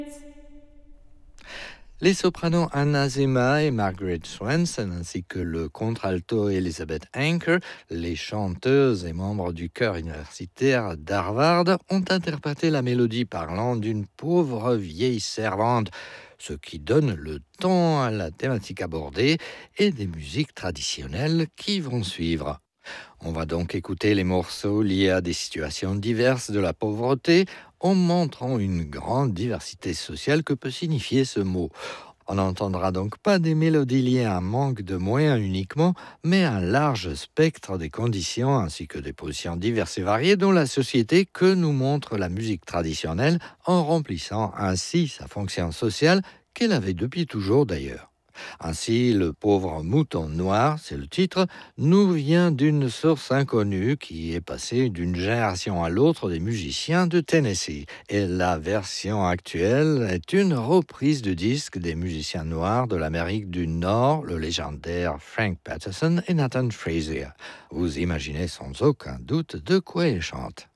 Les sopranos Anna Zema et Margaret Swenson, ainsi que le contralto Elizabeth Anker, les chanteuses et membres du chœur universitaire d'Harvard, ont interprété la mélodie parlant d'une pauvre vieille servante, ce qui donne le ton à la thématique abordée et des musiques traditionnelles qui vont suivre. On va donc écouter les morceaux liés à des situations diverses de la pauvreté en montrant une grande diversité sociale que peut signifier ce mot. On n'entendra donc pas des mélodies liées à un manque de moyens uniquement, mais un large spectre des conditions ainsi que des positions diverses et variées dans la société que nous montre la musique traditionnelle en remplissant ainsi sa fonction sociale qu'elle avait depuis toujours d'ailleurs. Ainsi, le pauvre mouton noir, c'est le titre, nous vient d'une source inconnue qui est passée d'une génération à l'autre des musiciens de Tennessee. Et la version actuelle est une reprise du disque des musiciens noirs de l'Amérique du Nord, le légendaire Frank Patterson et Nathan Frazier. Vous imaginez sans aucun doute de quoi ils chantent.